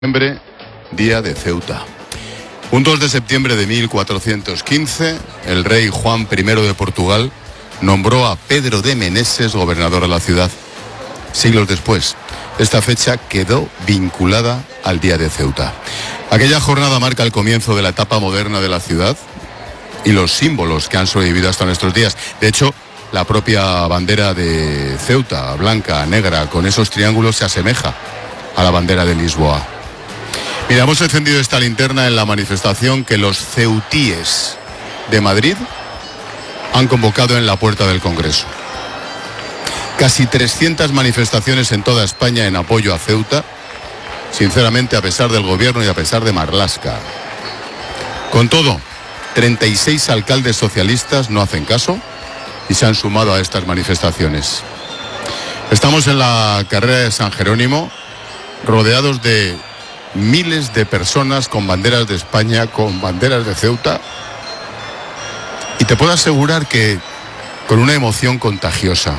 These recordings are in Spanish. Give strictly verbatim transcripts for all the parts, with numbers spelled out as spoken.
Día de Ceuta. Un dos de septiembre de mil cuatrocientos quince, el rey Juan primero de Portugal nombró a Pedro de Meneses gobernador de la ciudad. Siglos después, esta fecha quedó vinculada al Día de Ceuta. Aquella jornada marca el comienzo de la etapa moderna de la ciudad y los símbolos que han sobrevivido hasta nuestros días. De hecho, la propia bandera de Ceuta, blanca, negra, con esos triángulos, se asemeja a la bandera de Lisboa. Mira, hemos encendido esta linterna en la manifestación que los ceutíes de Madrid han convocado en la puerta del Congreso. Casi trescientas manifestaciones en toda España en apoyo a Ceuta, sinceramente a pesar del gobierno y a pesar de Marlaska. Con todo, treinta y seis alcaldes socialistas no hacen caso y se han sumado a estas manifestaciones. Estamos en la carrera de San Jerónimo, rodeados de miles de personas con banderas de España, con banderas de Ceuta, y te puedo asegurar que con una emoción contagiosa.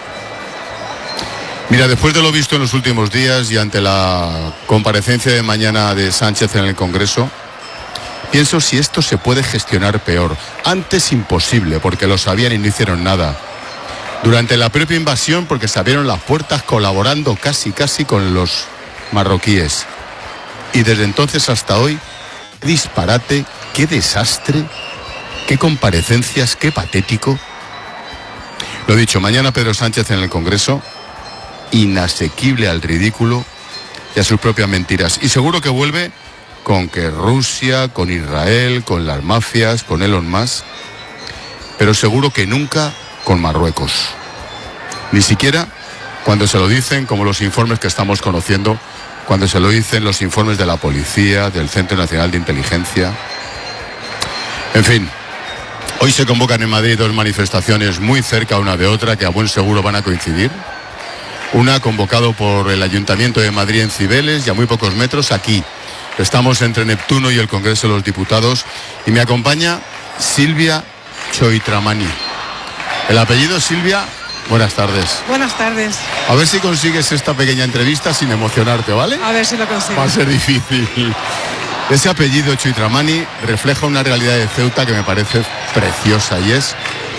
Mira, después de lo visto en los últimos días y ante la comparecencia de mañana de Sánchez en el Congreso, pienso si esto se puede gestionar peor. Antes imposible, porque lo sabían y no hicieron nada. Durante la propia invasión, porque se abrieron las puertas colaborando casi casi con los marroquíes. Y desde entonces hasta hoy, qué disparate, qué desastre, qué comparecencias, qué patético. Lo dicho, mañana Pedro Sánchez en el Congreso, inasequible al ridículo y a sus propias mentiras. Y seguro que vuelve con que Rusia, con Israel, con las mafias, con Elon Musk, pero seguro que nunca con Marruecos. Ni siquiera cuando se lo dicen, como los informes que estamos conociendo, cuando se lo dicen los informes de la policía, del Centro Nacional de Inteligencia. En fin, hoy se convocan en Madrid dos manifestaciones muy cerca una de otra, que a buen seguro van a coincidir. Una convocado por el Ayuntamiento de Madrid en Cibeles y a muy pocos metros aquí. Estamos entre Neptuno y el Congreso de los Diputados y me acompaña Silvia Choitramani. El apellido, Silvia. Buenas tardes. Buenas tardes. A ver si consigues esta pequeña entrevista sin emocionarte, ¿vale? A ver si lo consigo. Va a ser difícil. Ese apellido, Choitramani, refleja una realidad de Ceuta que me parece preciosa y es,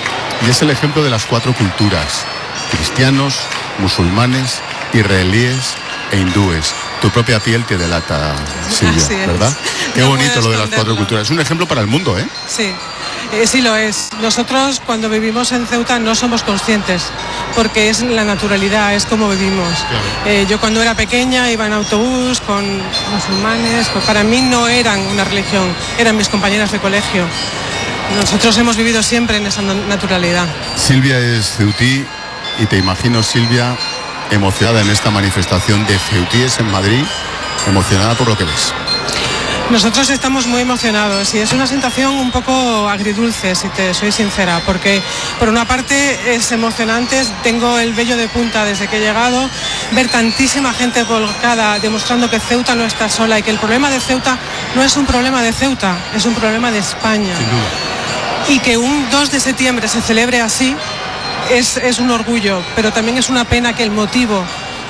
y es el ejemplo de las cuatro culturas: cristianos, musulmanes, israelíes e hindúes. Tu propia piel te delata, Silvia, ¿verdad? Qué no bonito lo de las cuatro culturas. Es un ejemplo para el mundo, ¿eh? Sí. Eh, sí lo es. Nosotros cuando vivimos en Ceuta no somos conscientes, porque es la naturalidad, es como vivimos. Claro. Eh, yo cuando era pequeña iba en autobús con musulmanes, pues para mí no eran una religión, eran mis compañeras de colegio. Nosotros hemos vivido siempre en esa naturalidad. Silvia es ceutí y te imagino, Silvia, emocionada en esta manifestación de ceutíes en Madrid, emocionada por lo que ves. Nosotros estamos muy emocionados y es una sensación un poco agridulce, si te soy sincera, porque por una parte es emocionante, tengo el vello de punta desde que he llegado, ver tantísima gente volcada demostrando que Ceuta no está sola y que el problema de Ceuta no es un problema de Ceuta, es un problema de España. Sin duda. Y que un dos de septiembre se celebre así es, es un orgullo, pero también es una pena que el motivo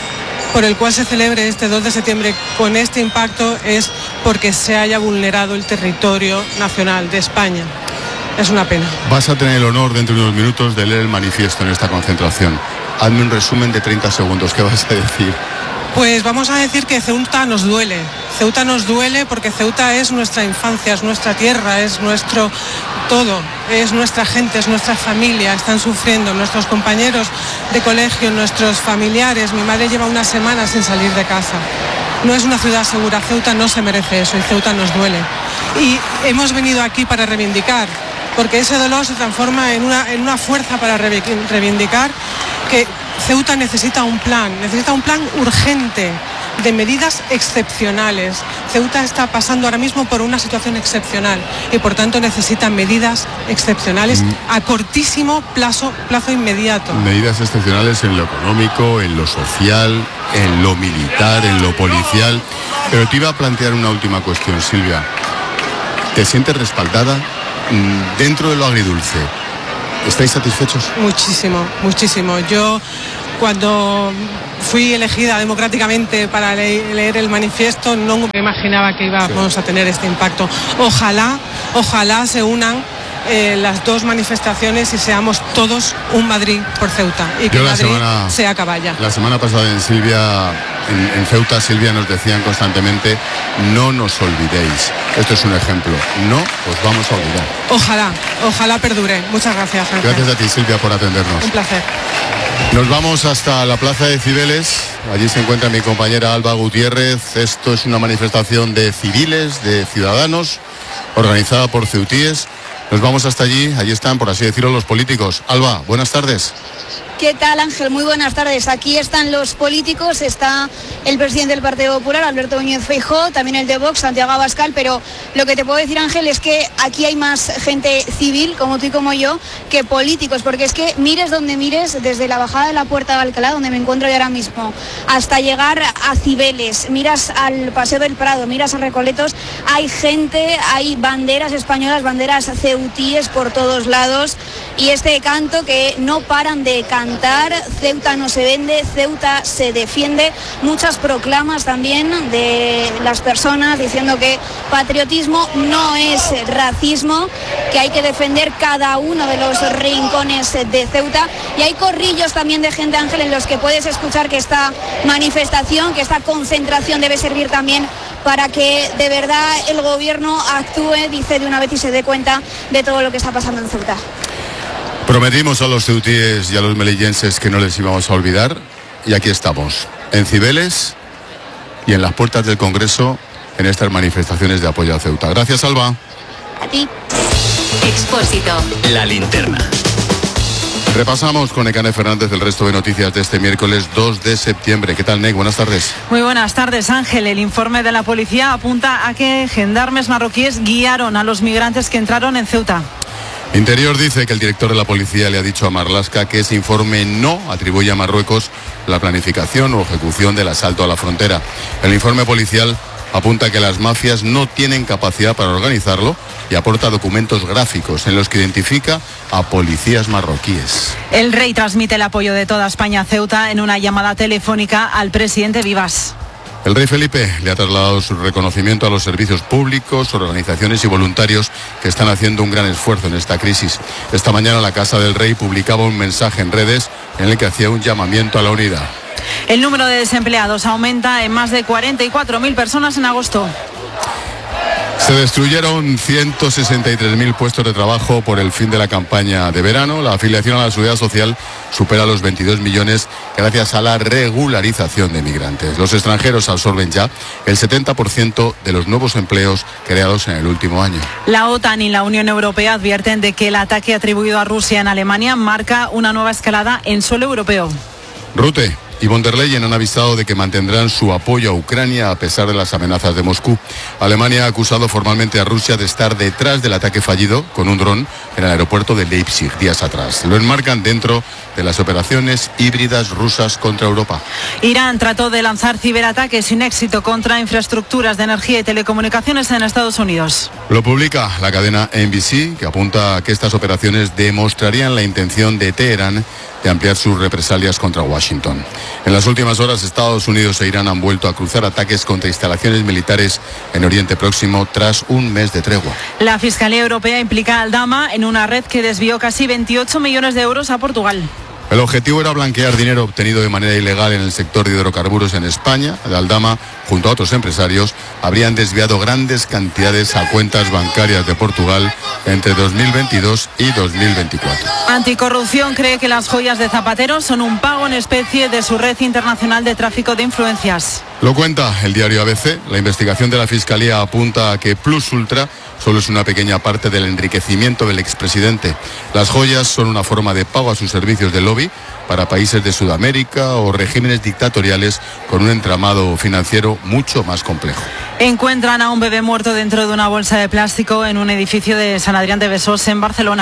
por el cual se celebre este dos de septiembre con este impacto es porque se haya vulnerado el territorio nacional de España. Es una pena. Vas a tener el honor dentro de unos minutos de leer el manifiesto en esta concentración. Hazme un resumen de treinta segundos. ¿Qué vas a decir? Pues vamos a decir que Ceuta nos duele. Ceuta nos duele porque Ceuta es nuestra infancia, es nuestra tierra, es nuestro todo, es nuestra gente, es nuestra familia. Están sufriendo nuestros compañeros de colegio, nuestros familiares. Mi madre lleva una semana sin salir de casa. No es una ciudad segura. Ceuta no se merece eso y Ceuta nos duele. Y hemos venido aquí para reivindicar, porque ese dolor se transforma en una, en una fuerza para reivindicar que Ceuta necesita un plan, necesita un plan urgente de medidas excepcionales. Ceuta está pasando ahora mismo por una situación excepcional y por tanto necesita medidas excepcionales mm. a cortísimo plazo, plazo inmediato. Medidas excepcionales en lo económico, en lo social, en lo militar, en lo policial. Pero te iba a plantear una última cuestión, Silvia. ¿Te sientes respaldada dentro de lo agridulce? ¿Estáis satisfechos? Muchísimo, muchísimo. Yo Cuando fui elegida democráticamente para le leer el manifiesto, no me imaginaba que íbamos a tener este impacto. Ojalá, ojalá se unan eh, las dos manifestaciones y seamos todos un Madrid por Ceuta y que Madrid semana, sea caballa. La semana pasada en Silvia, en, en Ceuta, Silvia, nos decían constantemente: no nos olvidéis. Esto es un ejemplo, no os vamos a olvidar. Ojalá, ojalá perdure. Muchas gracias, Ángel. Gracias a ti, Silvia, por atendernos. Un placer. Nos vamos hasta la plaza de Cibeles. Allí se encuentra mi compañera Alba Gutiérrez. Esto es una manifestación de civiles, de ciudadanos, organizada por ceutíes. Nos vamos hasta allí. Allí están, por así decirlo, los políticos. Alba, buenas tardes. ¿Qué tal, Ángel? Muy buenas tardes. Aquí están los políticos, está el presidente del Partido Popular, Alberto Núñez Feijóo, también el de Vox, Santiago Abascal, pero lo que te puedo decir, Ángel, es que aquí hay más gente civil, como tú y como yo, que políticos, porque es que mires donde mires, desde la bajada de la Puerta de Alcalá, donde me encuentro yo ahora mismo, hasta llegar a Cibeles, miras al Paseo del Prado, miras a Recoletos, hay gente, hay banderas españolas, banderas ceutíes por todos lados, y este canto que no paran de cantar. Ceuta no se vende, Ceuta se defiende. Muchas proclamas también de las personas diciendo que patriotismo no es racismo, que hay que defender cada uno de los rincones de Ceuta. Y hay corrillos también de gente, Ángel, en los que puedes escuchar que esta manifestación, que esta concentración debe servir también para que de verdad el gobierno actúe, dice, de una vez y se dé cuenta de todo lo que está pasando en Ceuta. Prometimos a los ceutíes y a los melillenses que no les íbamos a olvidar, y aquí estamos, en Cibeles y en las puertas del Congreso, en estas manifestaciones de apoyo a Ceuta. Gracias, Alba. A ti. Expósito. La linterna. Repasamos con Nekane Fernández el resto de noticias de este miércoles dos de septiembre. ¿Qué tal, Nek? Buenas tardes. Muy buenas tardes, Ángel. El informe de la policía apunta a que gendarmes marroquíes guiaron a los migrantes que entraron en Ceuta. Interior dice que el director de la policía le ha dicho a Marlaska que ese informe no atribuye a Marruecos la planificación o ejecución del asalto a la frontera. El informe policial apunta que las mafias no tienen capacidad para organizarlo y aporta documentos gráficos en los que identifica a policías marroquíes. El rey transmite el apoyo de toda España a Ceuta en una llamada telefónica al presidente Vivas. El rey Felipe le ha trasladado su reconocimiento a los servicios públicos, organizaciones y voluntarios que están haciendo un gran esfuerzo en esta crisis. Esta mañana la Casa del Rey publicaba un mensaje en redes en el que hacía un llamamiento a la unidad. El número de desempleados aumenta en más de cuarenta y cuatro mil personas en agosto. Se destruyeron ciento sesenta y tres mil puestos de trabajo por el fin de la campaña de verano. La afiliación a la Seguridad Social supera los veintidós millones gracias a la regularización de migrantes. Los extranjeros absorben ya el setenta por ciento de los nuevos empleos creados en el último año. La OTAN y la Unión Europea advierten de que el ataque atribuido a Rusia en Alemania marca una nueva escalada en suelo europeo. Rute y von der Leyen han avisado de que mantendrán su apoyo a Ucrania a pesar de las amenazas de Moscú. Alemania ha acusado formalmente a Rusia de estar detrás del ataque fallido con un dron en el aeropuerto de Leipzig días atrás. Lo enmarcan dentro de las operaciones híbridas rusas contra Europa. Irán trató de lanzar ciberataques sin éxito contra infraestructuras de energía y telecomunicaciones en Estados Unidos. Lo publica la cadena N B C, que apunta a que estas operaciones demostrarían la intención de Teherán de ampliar sus represalias contra Washington. En las últimas horas, Estados Unidos e Irán han vuelto a cruzar ataques contra instalaciones militares en Oriente Próximo tras un mes de tregua. La Fiscalía Europea implica a Aldama en una red que desvió casi veintiocho millones de euros a Portugal. El objetivo era blanquear dinero obtenido de manera ilegal en el sector de hidrocarburos en España. De Aldama, junto a otros empresarios, habrían desviado grandes cantidades a cuentas bancarias de Portugal entre dos mil veintidós y dos mil veinticuatro. Anticorrupción cree que las joyas de Zapatero son un pago en especie de su red internacional de tráfico de influencias. Lo cuenta el diario A B C. La investigación de la Fiscalía apunta a que Plus Ultra solo es una pequeña parte del enriquecimiento del expresidente. Las joyas son una forma de pago a sus servicios de lobby para países de Sudamérica o regímenes dictatoriales con un entramado financiero mucho más complejo. Encuentran a un bebé muerto dentro de una bolsa de plástico en un edificio de San Adrián de Besós, en Barcelona.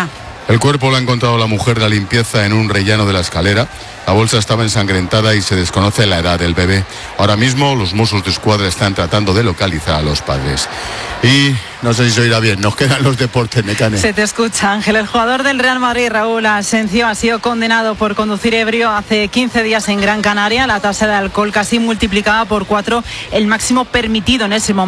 El cuerpo lo ha encontrado la mujer de la limpieza en un rellano de la escalera. La bolsa estaba ensangrentada y se desconoce la edad del bebé. Ahora mismo los Mossos de Escuadra están tratando de localizar a los padres. Y no sé si se oirá bien, nos quedan los deportes, Mecane. Se te escucha, Ángel. El jugador del Real Madrid, Raúl Asensio, ha sido condenado por conducir ebrio hace quince días en Gran Canaria. La tasa de alcohol casi multiplicaba por cuatro el máximo permitido en ese momento.